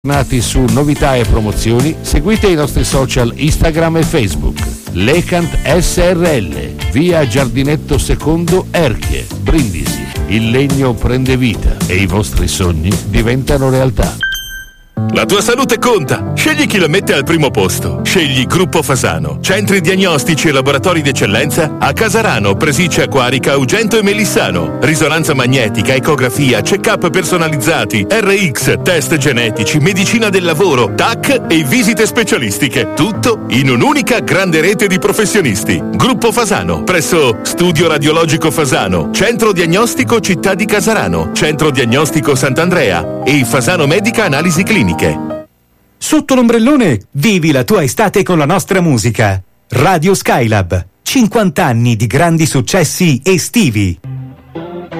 Nati su novità e promozioni, seguite i nostri social Instagram e Facebook. Lecant SRL, via Giardinetto Secondo, Erchie, Brindisi. Il legno prende vita e i vostri sogni diventano realtà. La tua salute conta. Scegli chi la mette al primo posto. Scegli Gruppo Fasano. Centri diagnostici e laboratori d'eccellenza a Casarano, Presiccia, Quarica, Ugento e Melissano. Risonanza magnetica, ecografia, check-up personalizzati, RX, test genetici, medicina del lavoro, TAC e visite specialistiche. Tutto in un'unica grande rete di professionisti. Gruppo Fasano, presso Studio Radiologico Fasano, Centro Diagnostico Città di Casarano, Centro Diagnostico Sant'Andrea e Fasano Medica Analisi Cliniche. Sotto l'ombrellone vivi la tua estate con la nostra musica. Radio Skylab, 50 anni di grandi successi estivi.